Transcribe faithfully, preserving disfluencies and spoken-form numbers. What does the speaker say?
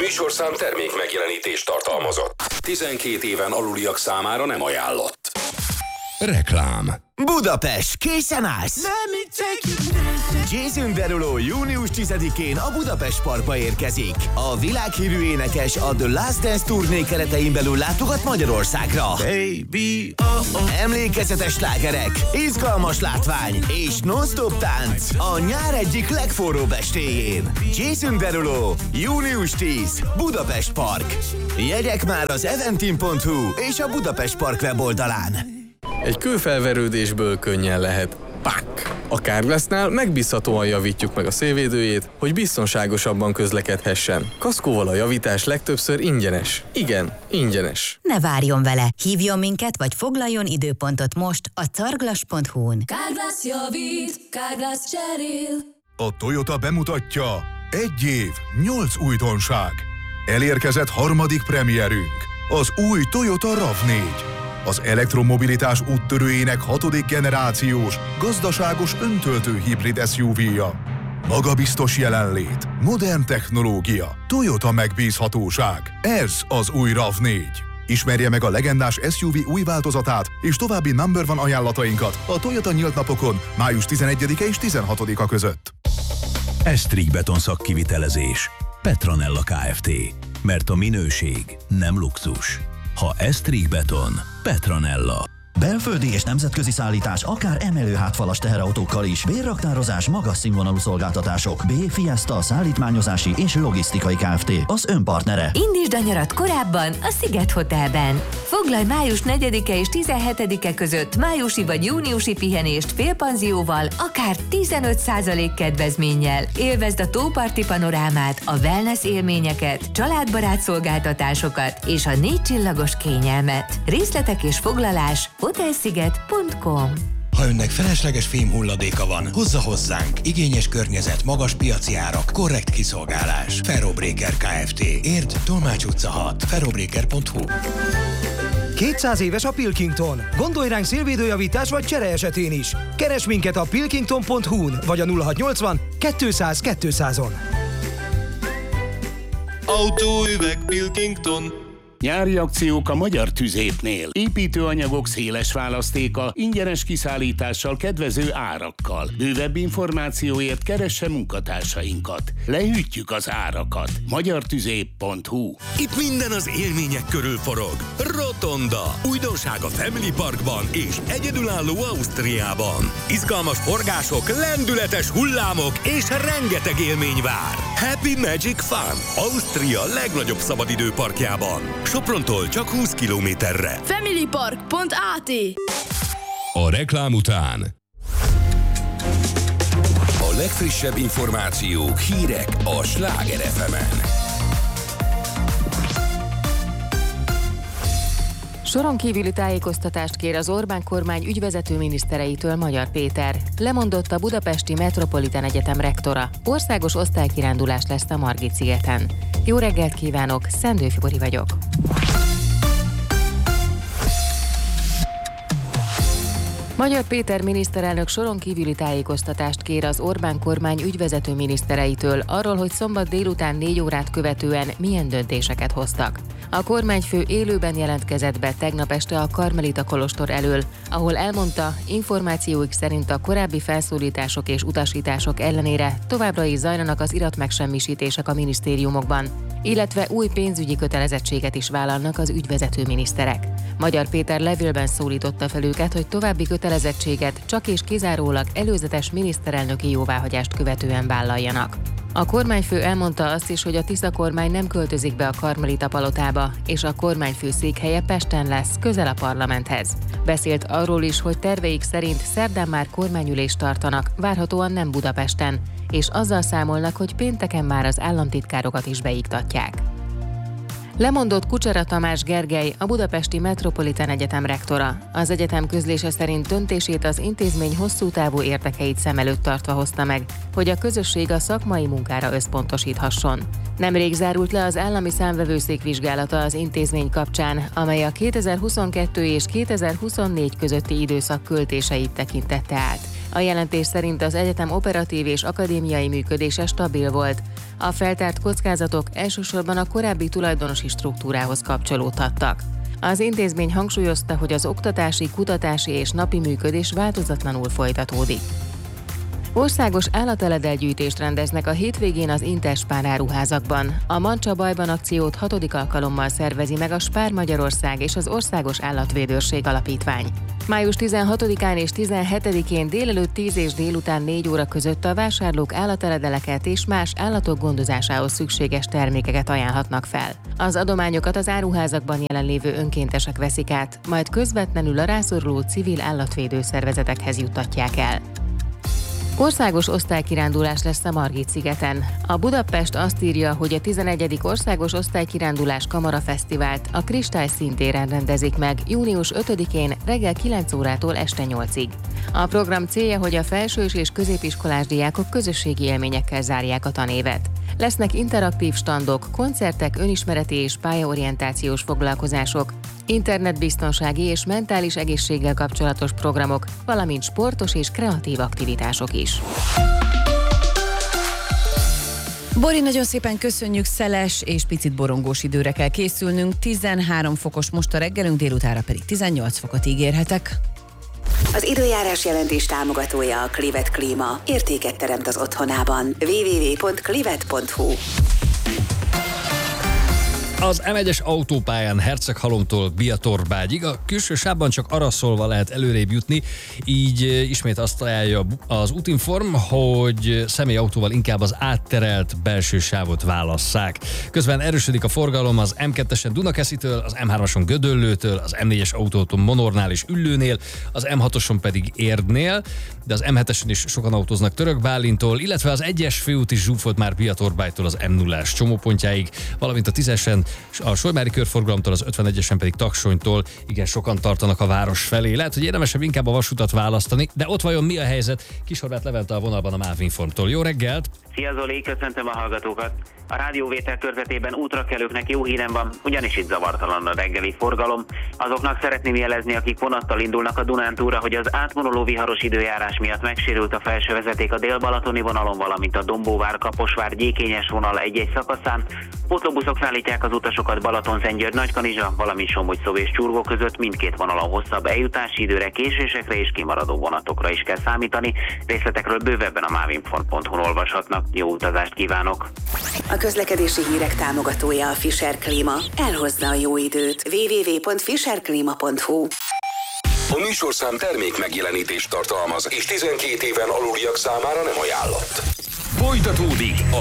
műsorszám termék megjelenítést tartalmazott. tizenkét éven aluliak számára nem ajánlott. Reklám. Budapest, készen állsz? Jason Derulo június tizedikén a Budapest Parkba érkezik. A világhírű énekes a The Last Dance turné keretein belül látogat Magyarországra. Baby, oh, oh. Emlékezetes slágerek, izgalmas látvány és non-stop tánc a nyár egyik legforróbb estéjén. Jason Derulo, június tíz, Budapest Park. Jegyek már az eventim pont hu és a Budapest Park weboldalán. Egy kőfelverődésből könnyen lehet. Pak! A Carglassnál megbízhatóan javítjuk meg a szélvédőjét, hogy biztonságosabban közlekedhessen. Kaszkóval a javítás legtöbbször ingyenes. Igen, ingyenes. Ne várjon vele! Hívjon minket, vagy foglaljon időpontot most a carglass pont hu-n. Carglass javít, Carglass cserél. A Toyota bemutatja: egy év, nyolc újdonság. Elérkezett harmadik premierünk, az új Toyota rav négy. Az elektromobilitás úttörőjének hatodik generációs, gazdaságos öntöltő hibrid es u vé-ja. Magabiztos jelenlét, modern technológia, Toyota megbízhatóság. Ez az új rav négy. Ismerje meg a legendás es u vé új változatát és további number one ajánlatainkat a Toyota nyílt napokon május tizenegyedike és tizenhatodika között. Esztrig Beton szakkivitelezés. Petronella Kft. Mert a minőség nem luxus. Ha Esztrig Beton, Petronella. Belföldi és nemzetközi szállítás akár emelő hátfalas teherautókkal is. Bérraktározás, magas színvonalú szolgáltatások. B. Fiesta szállítmányozási és logisztikai Kft. Az önpartnere. Indítsd a nyarat korábban a Sziget Hotelben. Foglalj május negyedike és tizenhetedike között májusi vagy júniusi pihenést félpanzióval, akár tizenöt százalék kedvezménnyel. Élvezd a tóparti panorámát, a wellness élményeket, családbarát szolgáltatásokat és a négy csillagos kényelmet. Részletek és foglalás hotelsziget pont com. Ha önnek felesleges fémhulladéka van, hozza hozzánk. Igényes környezet, magas piaci árak, korrekt kiszolgálás. Ferrobreaker Kft. Érd, Tolmács utca hat. ferrobreaker pont hu. kétszáz éves a Pilkington. Gondolj ránk szélvédőjavítás vagy csere esetén is. Keresd minket a pilkington pont hu-n vagy a nulla hatszáznyolcvan kétszáz kétszázon. Autóüveg Pilkington. Nyári akciók a Magyar Tüzépnél. Építőanyagok széles választéka, ingyenes kiszállítással, kedvező árakkal. Bővebb információért keresse munkatársainkat. Lehűtjük az árakat. magyartüzép pont hu. Itt minden az élmények körül forog. Rotonda. Újdonság a Family Parkban és egyedülálló Ausztriában. Izgalmas forgások, lendületes hullámok és rengeteg élmény vár. Happy Magic Fun. Ausztria legnagyobb szabadidőparkjában. Soprontól csak húsz kilométerre. familypark pont á té. A reklám után a legfrissebb információk, hírek a Sláger ef emen. Soron kívüli tájékoztatást kér az Orbán kormány ügyvezető minisztereitől Magyar Péter. Lemondott a Budapesti Metropolitán Egyetem rektora. Országos osztálykirándulás lesz a Margit-szigeten. Jó reggelt kívánok, Szendő Fibori vagyok. Magyar Péter miniszterelnök soron kívüli tájékoztatást kér az Orbán kormány ügyvezető minisztereitől arról, hogy szombat délután négy órát követően milyen döntéseket hoztak. A kormányfő élőben jelentkezett be tegnap este a Karmelita kolostor elől, ahol elmondta, információik szerint a korábbi felszólítások és utasítások ellenére továbbra is zajlanak az iratmegsemmisítések a minisztériumokban, illetve új pénzügyi kötelezettséget is vállalnak az ügyvezető miniszterek. Magyar Péter levélben szólította fel őket, hogy további kötelezettséget csak és kizárólag előzetes miniszterelnöki jóváhagyást követően vállaljanak. A kormányfő elmondta azt is, hogy a Tisza kormány nem költözik be a Karmelita palotába, és a kormányfő székhelye Pesten lesz, közel a parlamenthez. Beszélt arról is, hogy terveik szerint szerdán már kormányülést tartanak, várhatóan nem Budapesten, és azzal számolnak, hogy pénteken már az államtitkárokat is beiktatják. Lemondott Kucsera Tamás Gergely, a Budapesti Metropolitán Egyetem rektora. Az egyetem közlése szerint döntését az intézmény hosszú távú érdekeit szem előtt tartva hozta meg, hogy a közösség a szakmai munkára összpontosíthasson. Nemrég zárult le az állami számvevőszék vizsgálata az intézmény kapcsán, amely a kétezer-huszonkettő és kétezer-huszonnégy közötti időszak költéseit tekintette át. A jelentés szerint az egyetem operatív és akadémiai működése stabil volt. A feltárt kockázatok elsősorban a korábbi tulajdonosi struktúrához kapcsolódhattak. Az intézmény hangsúlyozta, hogy az oktatási, kutatási és napi működés változatlanul folytatódik. Országos állateledegyűjtést rendeznek a hétvégén az Interspár áruházakban. A Mancsa bajban akciót hatodik alkalommal szervezi meg a Spár Magyarország és az Országos Állatvédőrség Alapítvány. május tizenhatodikán és tizenhetedikén délelőtt tíz és délután négy óra között a vásárlók állateledeleket és más állatok gondozásához szükséges termékeket ajánlhatnak fel. Az adományokat az áruházakban jelenlévő önkéntesek veszik át, majd közvetlenül a rászoruló civil állatvédő szervezetekhez juttatják el. Országos osztálykirándulás lesz a Margit-szigeten. A Budapest azt írja, hogy a tizenegyedik Országos Osztálykirándulás Kamara Fesztivált a Kristály színtéren rendezik meg június ötödikén reggel kilenc órától este nyolcig. A program célja, hogy a felsős és középiskolás diákok közösségi élményekkel zárják a tanévet. Lesznek interaktív standok, koncertek, önismereti és pályaorientációs foglalkozások, internetbiztonsági és mentális egészséggel kapcsolatos programok, valamint sportos és kreatív aktivitások is. Bori, nagyon szépen köszönjük, szeles és picit borongós időre kell készülnünk. tizenhárom fokos most a reggelünk, délutára pedig tizennyolc fokot ígérhetek. Az időjárás jelentés támogatója a Clivet Klíma. Értéket teremt az otthonában. double-u double-u double-u pont clivet pont hu. Az em egyes autópályán Herceghalomtól Biatorbágyig a külső sávban csak arra szólva lehet előrébb jutni, így ismét azt ajánlja az Útinform, hogy személyautóval inkább az átterelt belső sávot válasszák. Közben erősödik a forgalom az em kettesen Dunakeszitől, az em hármason Gödöllőtől, az em négyes autóton Monornál és Üllőnél, az em hatoson pedig Érdnél, de az em hetesen is sokan autóznak Törökbálintól, illetve az egyes főút is zsúfolt már Biatorbágytól az em nullás csomópontjáig, valamint a tízesen a Solymári körforgalomtól, az ötvenegyesen pedig Taksonytól igen sokan tartanak a város felé. Lehet, hogy érdemesebb inkább a vasutat választani, de ott vajon mi a helyzet? Kishorváth Levente a vonalban a MÁV Informtól. Jó reggelt! Szia Zoli, köszöntöm a hallgatókat! A rádióvétel körzetében útrakelőknek jó hírem van, ugyanis itt zavartalan a reggeli forgalom. Azoknak szeretném jelezni, akik vonattal indulnak a Dunántúra, hogy az átmoroló viharos időjárás miatt megsérült a felső vezeték a dél-balatoni vonalon, valamint a Dombóvár-Kaposvár Gyékényes vonal egy-egy szakaszán. Pótlóbuszok szállítják az utasokat Balatonszentgyörgy, Nagykanizsa, valamint Somogy-Szó és Csurgó között. Mindkét vonalon hosszabb eljutási időre, késésekre és kimaradó vonatokra is kell számítani. Részletekről bővebben a mávinform pont hu-n olvashatnak. Jó utazást kívánok! A közlekedési hírek támogatója a Fischer Klíma. Elhozza a jó időt. double-u double-u double-u pont fischer klíma pont hu. A műsorszám termék megjelenítést tartalmaz, és tizenkét éven aluliak számára nem ajánlott. Folytatódik a